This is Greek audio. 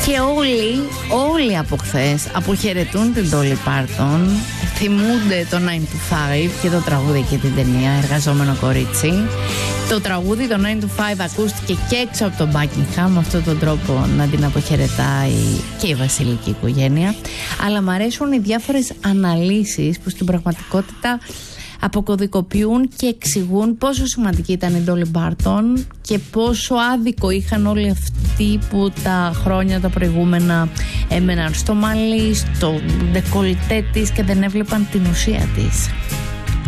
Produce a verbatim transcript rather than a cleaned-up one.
Και όλοι, όλοι από χθες αποχαιρετούν την Dolly Parton, θυμούνται το nine to five και το τραγούδι και την ταινία Εργαζόμενο κορίτσι. Το τραγούδι το nine to five ακούστηκε και έξω από τον Buckingham, με αυτόν τον τρόπο να την αποχαιρετάει και η βασιλική οικογένεια. Αλλά μου αρέσουν οι διάφορες αναλύσεις που στην πραγματικότητα αποκωδικοποιούν και εξηγούν πόσο σημαντική ήταν η Dolly Parton και πόσο άδικο είχαν όλοι αυτοί που τα χρόνια τα προηγούμενα έμεναν στο μαλλί, στο ντεκολτέ της και δεν έβλεπαν την ουσία της.